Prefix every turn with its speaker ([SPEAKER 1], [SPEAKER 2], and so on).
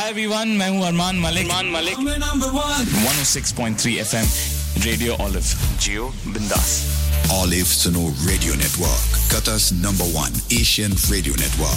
[SPEAKER 1] Hi everyone, मैं हूँ Armaan Malik 106.3 FM Radio Olive Geo Bindas
[SPEAKER 2] Olive Suno Radio Network Qatar's #1 Asian radio network